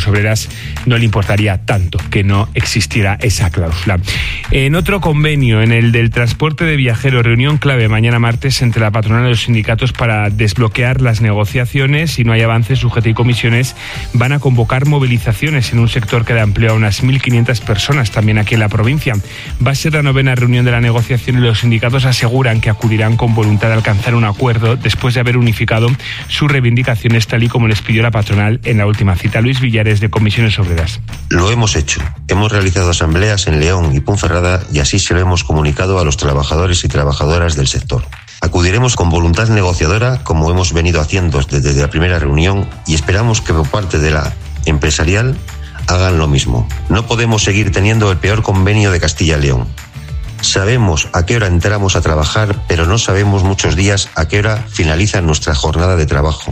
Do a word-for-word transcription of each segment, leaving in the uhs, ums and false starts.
obreras no le importaría tanto que no existiera esa cláusula. En otro convenio, en el del transporte de viajeros, reunión clave mañana martes entre la patronal y los sindicatos para desbloquear las negociaciones. Si no hay avances, U G T y comisiones van a convocar movilizaciones en un sector que da empleo a unas mil quinientas personas también aquí en la provincia. Va a ser la novena reunión de la negociación y los sindicatos aseguran que acudirán con voluntad de alcanzar un acuerdo después de haber unificado sus reivindicaciones tal y como les pidió la patronal en la última cita. Luis Villares, de Comisiones Obreras. Lo hemos hecho. Hemos realizado asambleas en León y Ponferrada y así se lo hemos comunicado a los trabajadores y trabajadoras del sector. Acudiremos con voluntad negociadora, como hemos venido haciendo desde la primera reunión, y esperamos que por parte de la empresarial hagan lo mismo. No podemos seguir teniendo el peor convenio de Castilla y León. Sabemos a qué hora entramos a trabajar, pero no sabemos muchos días a qué hora finaliza nuestra jornada de trabajo.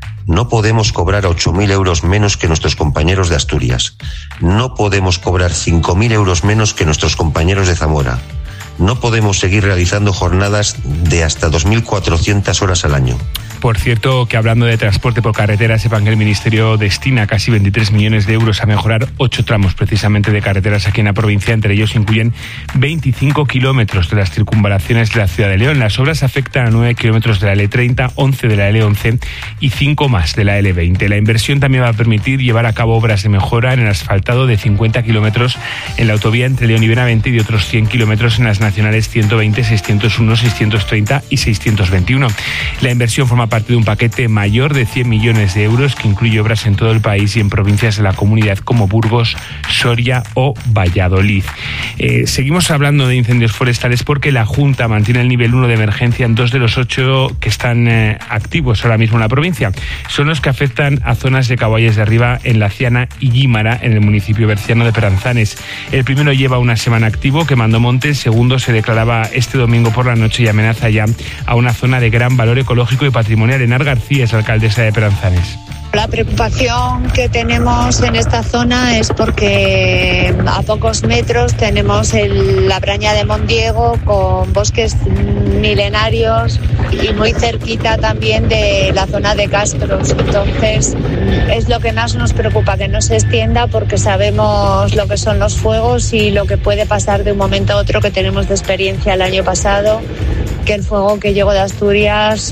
No podemos cobrar ocho mil euros menos que nuestros compañeros de Asturias. No podemos cobrar cinco mil euros menos que nuestros compañeros de Zamora. No podemos seguir realizando jornadas de hasta dos mil cuatrocientas horas al año. Por cierto, que hablando de transporte por carretera, sepan que el Ministerio destina casi veintitrés millones de euros a mejorar ocho tramos precisamente de carreteras aquí en la provincia. Entre ellos incluyen veinticinco kilómetros de las circunvalaciones de la ciudad de León. Las obras afectan a nueve kilómetros de la L treinta, once de la L once y cinco más de la L veinte. La inversión también va a permitir llevar a cabo obras de mejora en el asfaltado de cincuenta kilómetros en la autovía entre León y Benavente y de otros cien kilómetros en las nacionales ciento veinte, seiscientos uno, seiscientos treinta y seiscientos veintiuno. La inversión forma parte de un paquete mayor de cien millones de euros que incluye obras en todo el país y en provincias de la comunidad como Burgos, Soria o Valladolid. Eh, seguimos hablando de incendios forestales porque la Junta mantiene el nivel uno de emergencia en dos de los ocho que están eh, activos ahora mismo en la provincia. Son los que afectan a zonas de Caballes de Arriba, en La Ciana y Guímara, en el municipio berciano de Peranzanes. El primero lleva una semana activo, quemando monte. El segundo se declaraba este domingo por la noche y amenaza ya a una zona de gran valor ecológico y patrimonial. Enar García es alcaldesa de Peranzanes. La preocupación que tenemos en esta zona es porque a pocos metros tenemos el, la Braña de Mondiego con bosques milenarios y muy cerquita también de la zona de Castros. Entonces es lo que más nos preocupa, que no se extienda, porque sabemos lo que son los fuegos y lo que puede pasar de un momento a otro, que tenemos de experiencia el año pasado, que el fuego que llegó de Asturias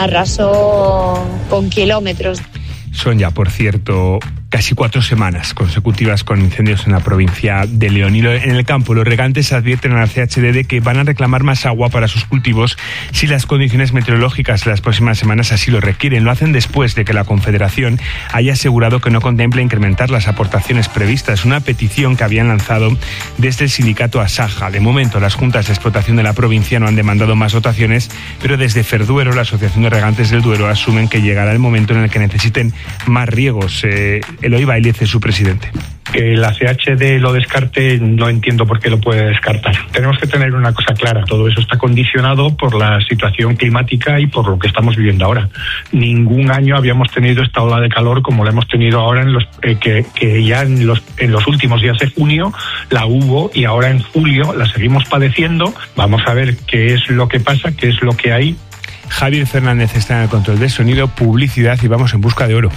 arrasó con kilómetros. Son ya, por cierto, casi cuatro semanas consecutivas con incendios en la provincia de León. Y en el campo, los regantes advierten a la C H D de que van a reclamar más agua para sus cultivos si las condiciones meteorológicas de las próximas semanas así lo requieren. Lo hacen después de que la Confederación haya asegurado que no contempla incrementar las aportaciones previstas, una petición que habían lanzado desde el sindicato Asaja. De momento, las juntas de explotación de la provincia no han demandado más dotaciones, pero desde Ferduero, la Asociación de Regantes del Duero, asumen que llegará el momento en el que necesiten más riegos. Eh, Eloy Bailez es su presidente. Que la C H D lo descarte, no entiendo por qué lo puede descartar. Tenemos que tener una cosa clara, todo eso está condicionado por la situación climática y por lo que estamos viviendo ahora. Ningún año habíamos tenido esta ola de calor como la hemos tenido ahora, en los eh, que, que ya en los, en los últimos días de junio la hubo y ahora en julio la seguimos padeciendo. Vamos a ver qué es lo que pasa, qué es lo que hay. Javier Fernández está en el control del sonido, publicidad, y vamos en busca de oro.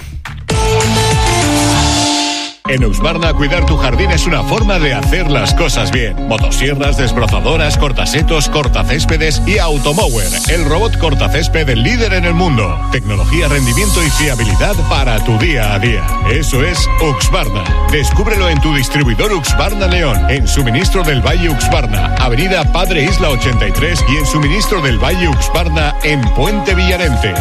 En Husqvarna, cuidar tu jardín es una forma de hacer las cosas bien. Motosierras, desbrozadoras, cortasetos, cortacéspedes y Automower, el robot cortacésped líder en el mundo. Tecnología, rendimiento y fiabilidad para tu día a día. Eso es Husqvarna. Descúbrelo en tu distribuidor Husqvarna León, en Suministro del Valle Husqvarna, Avenida Padre Isla ochenta y tres, y en Suministro del Valle Husqvarna en Puente Villarente.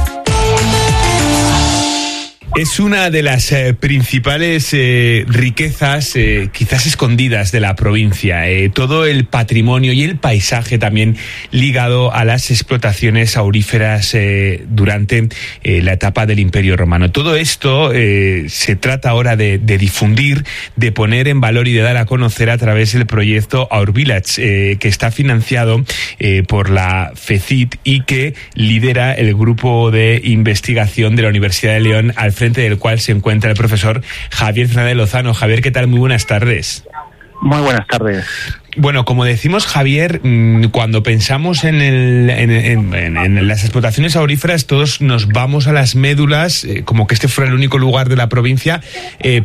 Es una de las eh, principales eh, riquezas, eh, quizás escondidas, de la provincia. Eh, todo el patrimonio y el paisaje también ligado a las explotaciones auríferas eh, durante eh, la etapa del Imperio Romano. Todo esto eh, se trata ahora de, de difundir, de poner en valor y de dar a conocer a través del proyecto Our Village, eh, que está financiado eh, por la FECIT y que lidera el grupo de investigación de la Universidad de León, al frente del cual se encuentra el profesor Javier Fernández Lozano. Javier, ¿qué tal? Muy buenas tardes. Muy buenas tardes. Bueno, como decimos, Javier, cuando pensamos en, el, en, en, en las explotaciones auríferas, todos nos vamos a las médulas, eh, como que este fuera el único lugar de la provincia, eh,